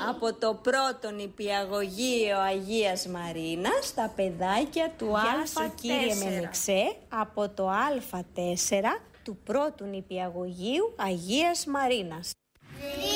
Από το πρώτο νηπιαγωγείο Αγίας Μαρίνας, τα παιδάκια του Α4. Κύριε Μενεξέ, από το Α4 του πρώτου νηπιαγωγείου Αγίας Μαρίνας.